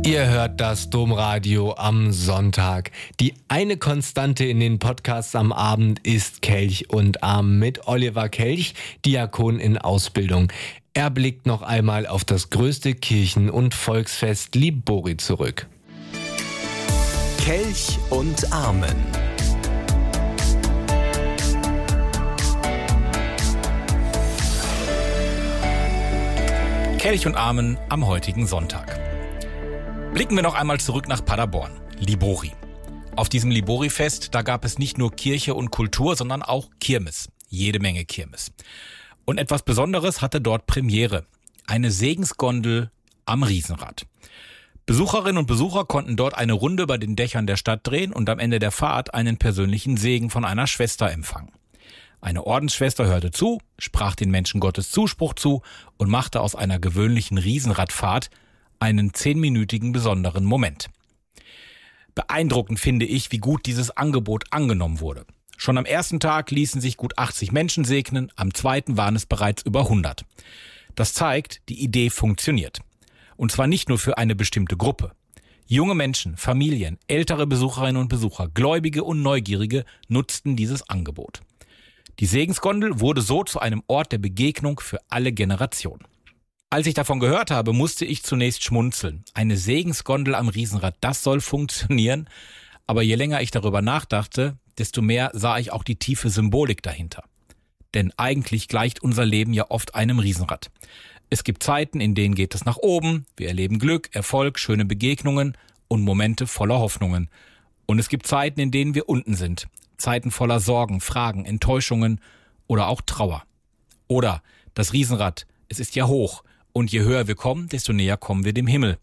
Ihr hört das Domradio am Sonntag. Die eine Konstante in den Podcasts am Abend ist Kelch und Arm mit Oliver Kelch, Diakon in Ausbildung. Er blickt noch einmal auf das größte Kirchen- und Volksfest Libori zurück. Kelch und Amen. Kelch und Amen am heutigen Sonntag. Blicken wir noch einmal zurück nach Paderborn, Libori. Auf diesem Libori-Fest, da gab es nicht nur Kirche und Kultur, sondern auch Kirmes. Jede Menge Kirmes. Und etwas Besonderes hatte dort Premiere. Eine Segensgondel am Riesenrad. Besucherinnen und Besucher konnten dort eine Runde über den Dächern der Stadt drehen und am Ende der Fahrt einen persönlichen Segen von einer Schwester empfangen. Eine Ordensschwester hörte zu, sprach den Menschen Gottes Zuspruch zu und machte aus einer gewöhnlichen Riesenradfahrt einen 10-minütigen besonderen Moment. Beeindruckend finde ich, wie gut dieses Angebot angenommen wurde. Schon am ersten Tag ließen sich gut 80 Menschen segnen, am zweiten waren es bereits über 100. Das zeigt, die Idee funktioniert. Und zwar nicht nur für eine bestimmte Gruppe. Junge Menschen, Familien, ältere Besucherinnen und Besucher, Gläubige und Neugierige nutzten dieses Angebot. Die Segensgondel wurde so zu einem Ort der Begegnung für alle Generationen. Als ich davon gehört habe, musste ich zunächst schmunzeln. Eine Segensgondel am Riesenrad, das soll funktionieren. Aber je länger ich darüber nachdachte, desto mehr sah ich auch die tiefe Symbolik dahinter. Denn eigentlich gleicht unser Leben ja oft einem Riesenrad. Es gibt Zeiten, in denen geht es nach oben. Wir erleben Glück, Erfolg, schöne Begegnungen und Momente voller Hoffnungen. Und es gibt Zeiten, in denen wir unten sind. Zeiten voller Sorgen, Fragen, Enttäuschungen oder auch Trauer. Oder das Riesenrad, es ist ja hoch. Und je höher wir kommen, desto näher kommen wir dem Himmel.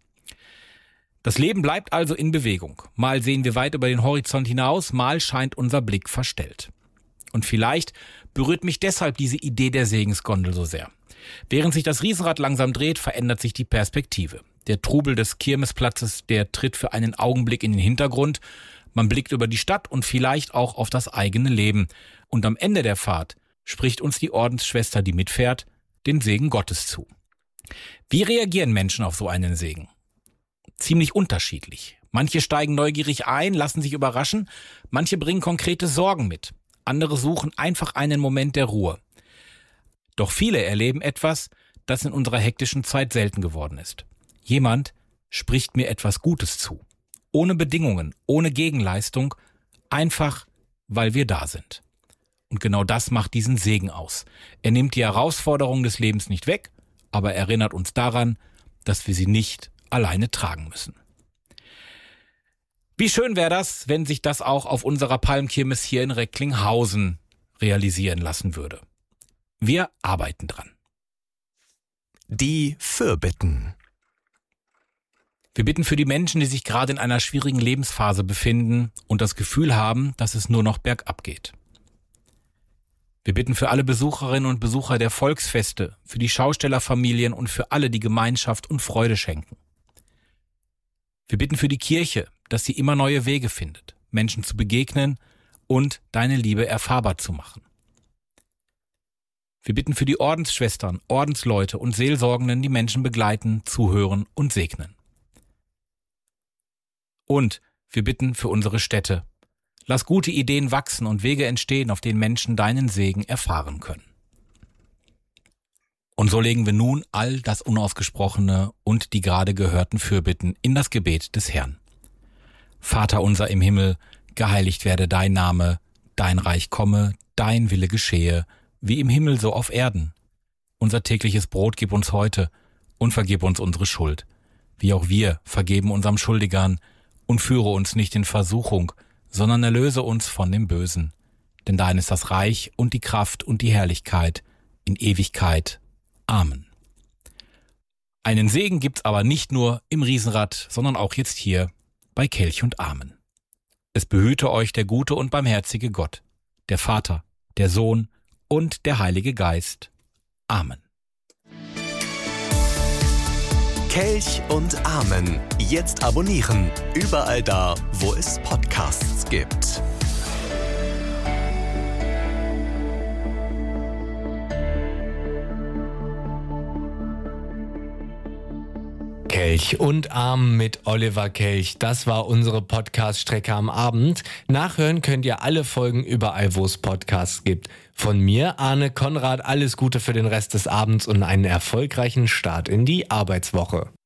Das Leben bleibt also in Bewegung. Mal sehen wir weit über den Horizont hinaus, mal scheint unser Blick verstellt. Und vielleicht berührt mich deshalb diese Idee der Segensgondel so sehr. Während sich das Riesenrad langsam dreht, verändert sich die Perspektive. Der Trubel des Kirmesplatzes, der tritt für einen Augenblick in den Hintergrund. Man blickt über die Stadt und vielleicht auch auf das eigene Leben. Und am Ende der Fahrt spricht uns die Ordensschwester, die mitfährt, den Segen Gottes zu. Wie reagieren Menschen auf so einen Segen? Ziemlich unterschiedlich. Manche steigen neugierig ein, lassen sich überraschen, manche bringen konkrete Sorgen mit. Andere suchen einfach einen Moment der Ruhe. Doch viele erleben etwas, das in unserer hektischen Zeit selten geworden ist. Jemand spricht mir etwas Gutes zu. Ohne Bedingungen, ohne Gegenleistung, einfach, weil wir da sind. Und genau das macht diesen Segen aus. Er nimmt die Herausforderungen des Lebens nicht weg, aber erinnert uns daran, dass wir sie nicht alleine tragen müssen. Wie schön wäre das, wenn sich das auch auf unserer Palmkirmes hier in Recklinghausen realisieren lassen würde. Wir arbeiten dran. Die Fürbitten. Wir bitten für die Menschen, die sich gerade in einer schwierigen Lebensphase befinden und das Gefühl haben, dass es nur noch bergab geht. Wir bitten für alle Besucherinnen und Besucher der Volksfeste, für die Schaustellerfamilien und für alle, die Gemeinschaft und Freude schenken. Wir bitten für die Kirche, dass sie immer neue Wege findet, Menschen zu begegnen und deine Liebe erfahrbar zu machen. Wir bitten für die Ordensschwestern, Ordensleute und Seelsorgenden, die Menschen begleiten, zuhören und segnen. Und wir bitten für unsere Städte. Lass gute Ideen wachsen und Wege entstehen, auf denen Menschen deinen Segen erfahren können. Und so legen wir nun all das Unausgesprochene und die gerade gehörten Fürbitten in das Gebet des Herrn. Vater unser im Himmel, geheiligt werde dein Name, dein Reich komme, dein Wille geschehe, wie im Himmel so auf Erden. Unser tägliches Brot gib uns heute und vergib uns unsere Schuld, wie auch wir vergeben unserem Schuldigern, und führe uns nicht in Versuchung, sondern erlöse uns von dem Bösen. Denn dein ist das Reich und die Kraft und die Herrlichkeit in Ewigkeit. Amen. Einen Segen gibt's aber nicht nur im Riesenrad, sondern auch jetzt hier bei Kelch und Amen. Es behüte euch der gute und barmherzige Gott, der Vater, der Sohn und der Heilige Geist. Amen. Kelch und Amen. Jetzt abonnieren. Überall da, wo es Podcasts gibt. Kelch und Arm mit Oliver Kelch. Das war unsere Podcast-Strecke am Abend. Nachhören könnt ihr alle Folgen überall, wo es Podcasts gibt. Von mir, Arne Konrad, alles Gute für den Rest des Abends und einen erfolgreichen Start in die Arbeitswoche.